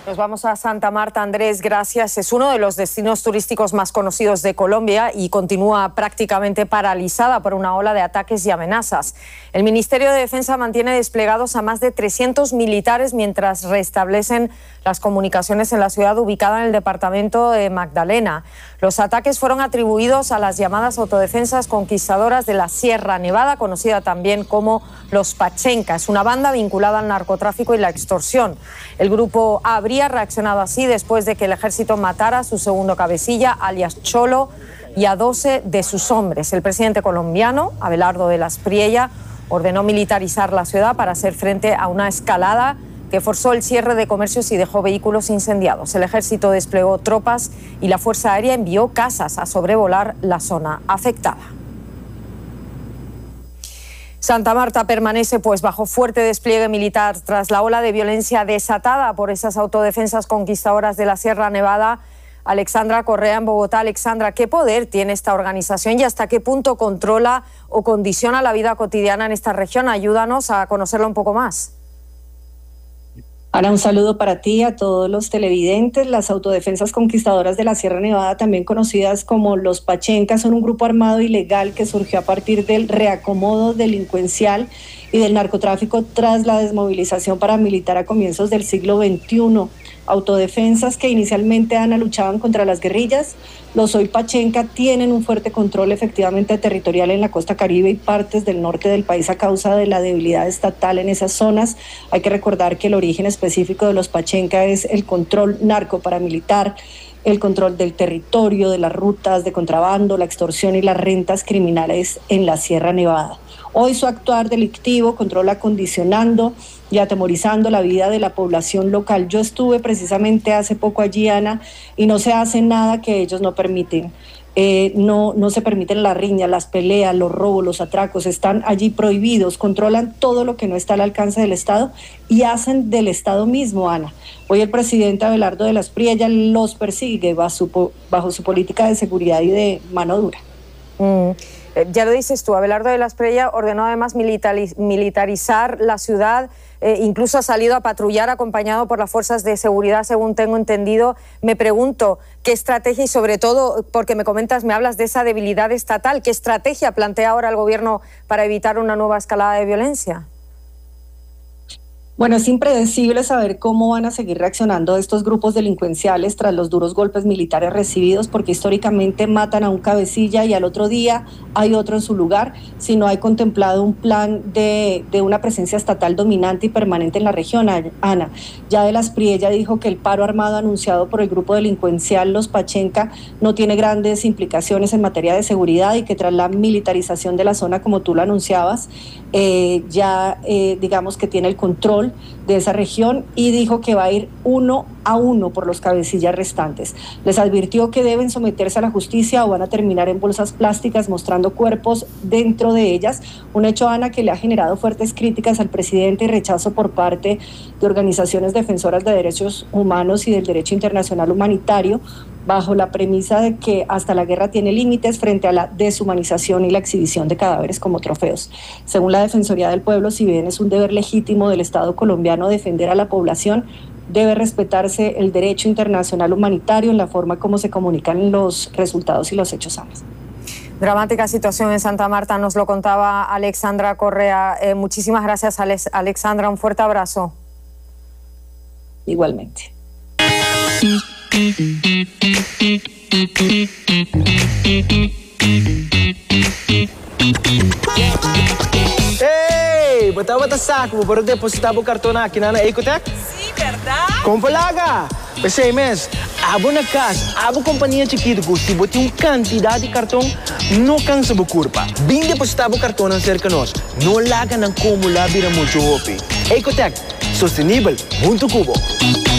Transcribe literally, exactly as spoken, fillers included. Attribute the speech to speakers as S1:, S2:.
S1: Nos vamos a Santa Marta, Andrés, gracias. Es uno de los destinos turísticos más conocidos de Colombia y continúa prácticamente paralizada por una ola de ataques y amenazas. El Ministerio de Defensa mantiene desplegados a más de trescientos militares mientras restablecen las comunicaciones en la ciudad ubicada en el departamento de Magdalena. Los ataques fueron atribuidos a las llamadas autodefensas conquistadoras de la Sierra Nevada, conocida también como los Pachenca. Es una banda vinculada al narcotráfico y la extorsión. El grupo habría reaccionado así después de que el ejército matara a su segundo cabecilla, alias Cholo, y a doce de sus hombres. El presidente colombiano, Abelardo de las Priella, ordenó militarizar la ciudad para hacer frente a una escalada que forzó el cierre de comercios y dejó vehículos incendiados. El ejército desplegó tropas y la Fuerza Aérea envió cazas a sobrevolar la zona afectada. Santa Marta permanece pues bajo fuerte despliegue militar tras la ola de violencia desatada por esas autodefensas conquistadoras de la Sierra Nevada. Alexandra Correa en Bogotá. Alexandra, ¿qué poder tiene esta organización y hasta qué punto controla o condiciona la vida cotidiana en esta región? Ayúdanos a conocerla un poco más.
S2: Ana, un saludo para ti, a todos los televidentes. Las autodefensas conquistadoras de la Sierra Nevada, también conocidas como los Pachenca, son un grupo armado ilegal que surgió a partir del reacomodo delincuencial y del narcotráfico tras la desmovilización paramilitar a comienzos del siglo veintiuno. Autodefensas que inicialmente, Ana, luchaban contra las guerrillas. Los hoy Pachenca tienen un fuerte control efectivamente territorial en la costa caribe y partes del norte del país a causa de la debilidad estatal en esas zonas. Hay que recordar que el origen específico de los Pachenca es el control narco-paramilitar, el control del territorio, de las rutas de contrabando, la extorsión y las rentas criminales en la Sierra Nevada. Hoy su actuar delictivo controla condicionando y atemorizando la vida de la población local. Yo estuve precisamente hace poco allí, Ana, y no se hace nada que ellos no permiten. Eh, no, no se permiten las riñas, las peleas, los robos, los atracos, están allí prohibidos, controlan todo lo que no está al alcance del Estado y hacen del Estado mismo, Ana. Hoy el presidente Abelardo de las Priella los persigue bajo su, bajo su política de seguridad y de mano dura.
S1: Mm. Ya lo dices tú, Abelardo de las Priella ordenó además militarizar la ciudad, eh, incluso ha salido a patrullar acompañado por las fuerzas de seguridad, según tengo entendido. Me pregunto, ¿qué estrategia y sobre todo, porque me comentas, me hablas de esa debilidad estatal, qué estrategia plantea ahora el gobierno para evitar una nueva escalada de violencia?
S2: Bueno, es impredecible saber cómo van a seguir reaccionando estos grupos delincuenciales tras los duros golpes militares recibidos, porque históricamente matan a un cabecilla y al otro día hay otro en su lugar, si no hay contemplado un plan de, de una presencia estatal dominante y permanente en la región. Ana, ya de las Priella dijo que el paro armado anunciado por el grupo delincuencial Los Pachenca no tiene grandes implicaciones en materia de seguridad y que tras la militarización de la zona, como tú lo anunciabas, eh, ya eh, digamos que tiene el control de esa región y dijo que va a ir uno a uno por los cabecillas restantes. Les advirtió que deben someterse a la justicia o van a terminar en bolsas plásticas mostrando cuerpos dentro de ellas. Un hecho, Ana, que le ha generado fuertes críticas al presidente y rechazo por parte de organizaciones defensoras de derechos humanos y del derecho internacional humanitario, bajo la premisa de que hasta la guerra tiene límites frente a la deshumanización y la exhibición de cadáveres como trofeos. Según la Defensoría del Pueblo, si bien es un deber legítimo del Estado colombiano defender a la población, debe respetarse el derecho internacional humanitario en la forma como se comunican los resultados y los hechos sanos.
S1: Dramática situación en Santa Marta, nos lo contaba Alexandra Correa. Eh, muchísimas gracias, Alex, Alexandra, un fuerte abrazo.
S2: Igualmente.
S3: Hey, bata-bata saco para depositar o cartão aqui na Ecotec?
S4: Sí, ¿verdad?
S3: Compalaga! Pensei, mes, abo na casa, abo companhia chiquita que se bote uma quantidade de cartão, não cansa de curva. Bem depositar o cartão cerca de nós, não laga na acumular vira muito hopi. Ecotec, sustentável, muito cubo.